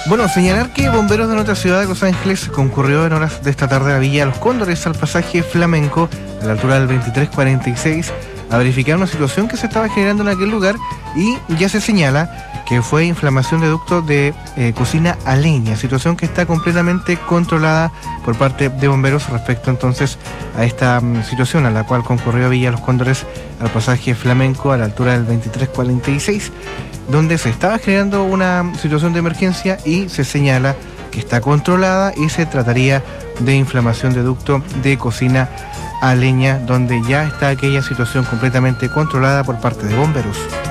Bueno, señalar que bomberos de nuestra ciudad de Los Ángeles concurrió en horas de esta tarde a Villa Los Cóndores, al pasaje Flamenco, a la altura del 2346, a verificar una situación que se estaba generando en aquel lugar y ya se señala que fue inflamación de ducto de cocina a leña, situación que está completamente controlada por parte de bomberos respecto entonces a esta situación a la cual concurrió Villa Los Cóndores al pasaje Flamenco a la altura del 2346, donde se estaba generando una situación de emergencia y se señala que está controlada y se trataría de inflamación de ducto de cocina a leña, donde ya está aquella situación completamente controlada por parte de bomberos.